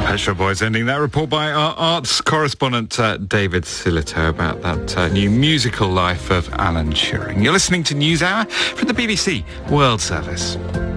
Pet Shop Boys ending that report by our arts correspondent David Silito about that new musical life of Alan Turing. You're listening to NewsHour from the BBC World Service.